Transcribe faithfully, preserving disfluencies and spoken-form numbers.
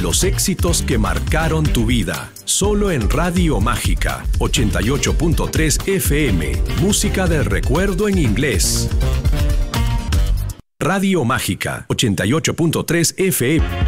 Los éxitos que marcaron tu vida. Solo en Radio Mágica, ochenta y ocho punto tres F M. Música del recuerdo en inglés. Radio Mágica, ochenta y ocho punto tres F M.